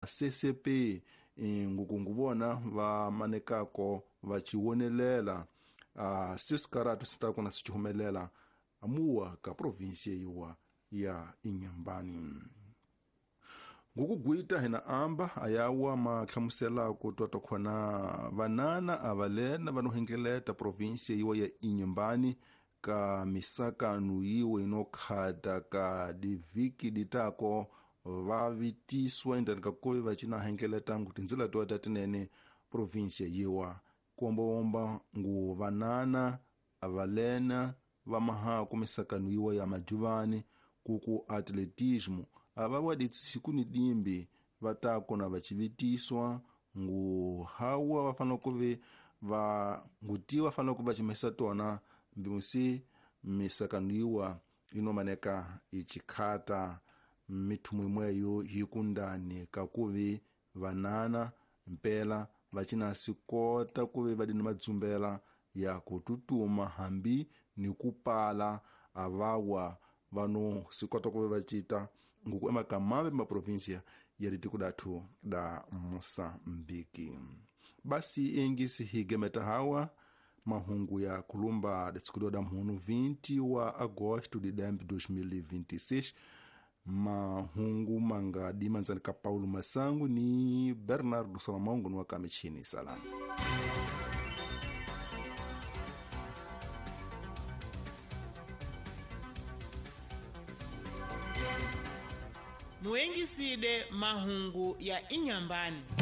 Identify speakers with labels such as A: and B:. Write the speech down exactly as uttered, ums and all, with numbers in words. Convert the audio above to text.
A: C C P ngukunguvona va manekako va chiwonelela uh, sisikaratu sitako na sichihumelela amuwa ka provinsia iwa ya Inhambane. Ngukugwita hina amba ayawa makhamusela kutota khona vanana avalena vanohengeleta provinsia iwa ya Inhambane ka misakanu iwe inokhata ka diviki ditako vavitiswa indani ka koi vachina hengeleta nguti nzila toa tatinene provinsia iwa kuomba ngu vanana avalena vamaha kumisakanu iwa ya majuvani kuku atletismo ava waditisiku ni dimbi vatako na vachivitiswa ngu hawa vafana kuve va ngutiwa fana kuva chimesa tona mbimusi misakanu iwa ino maneka ichikhata mithumu imweyo hikundani kakuvi vanana mpela vachina sikota kuvi vadini madzumbela ya kututuma hambi ni kupala avawa vano sikota kuvi vachita nguku ema kamambe ma provinsia ya litiku datu da Mosambiki. Basi engisi higemeta hawa mahungu ya kulumba desikuliwa da mhunu vinte wa agosto de dois mil e vinte e seis. Mahungu manga dimanzani ka Paulo Masangu ni Bernardo Salamongo nwa kamichini salamu.
B: Muengiside mahungu ya Inhambane.